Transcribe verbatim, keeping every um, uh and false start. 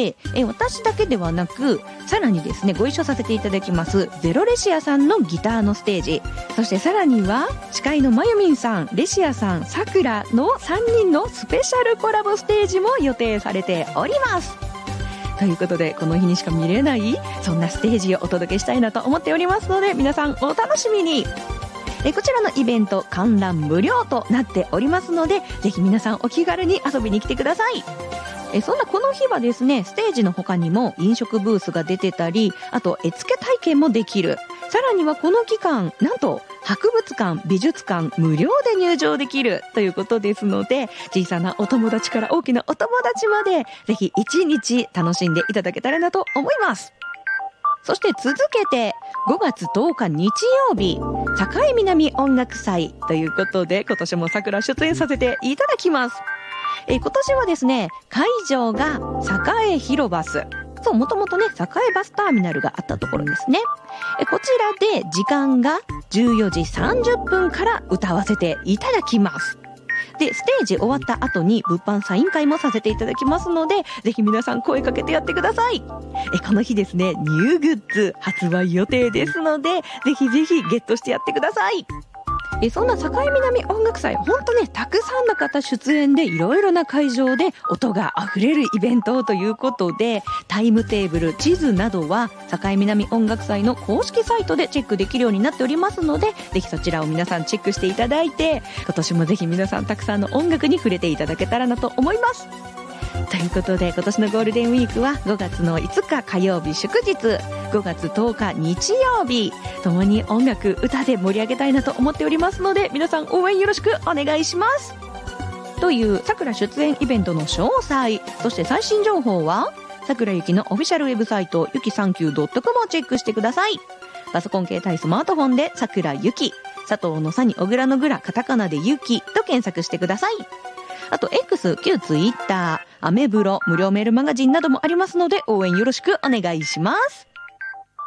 で、え私だけではなく、さらにですね、ご一緒させていただきますゼロレシアさんのギターのステージ、そしてさらには司会のまゆみんさん、レシアさん、さくらのさんにんのスペシャルコラボステージも予定されております。ということで、この日にしか見れないそんなステージをお届けしたいなと思っておりますので、皆さんお楽しみに。えこちらのイベント観覧無料となっておりますので、ぜひ皆さんお気軽に遊びに来てください。えそんなこの日はですね、ステージの他にも飲食ブースが出てたり、あと絵付け体験もできる。さらにはこの期間、なんと博物館、美術館無料で入場できるということですので、小さなお友達から大きなお友達まで、ぜひ一日楽しんでいただけたらなと思います。そして続けてごがつとおか日曜日、境南音楽祭ということで、今年も桜出演させていただきます。え今年はですね、会場が栄広バス、そう、もともとね、栄バスターミナルがあったところですね。えこちらで時間がじゅうよじさんじゅっぷんから歌わせていただきます。で、ステージ終わった後に物販サイン会もさせていただきますので、ぜひ皆さん声かけてやってください。えこの日ですね、ニューグッズ発売予定ですので、ぜひぜひゲットしてやってください。えそんな境南音楽祭、ほんとね、たくさんの方出演で、いろいろな会場で音があふれるイベントということで、タイムテーブル、地図などは境南音楽祭の公式サイトでチェックできるようになっておりますので、ぜひそちらを皆さんチェックしていただいて、今年もぜひ皆さんたくさんの音楽に触れていただけたらなと思います。ということで、今年のゴールデンウィークはごがつのいつか火曜日祝日、ごがつとおか日曜日、ともに音楽、歌で盛り上げたいなと思っておりますので、皆さん応援よろしくお願いします。という桜出演イベントの詳細、そして最新情報は桜ゆきのオフィシャルウェブサイトゆきさんきゅうドットコムをチェックしてください。パソコン携帯スマートフォンで桜ゆき、佐藤のさに小倉のグラ、カタカナでゆきと検索してください。あと X、旧 Twitter、アメブロ、無料メールマガジンなどもありますので、応援よろしくお願いします。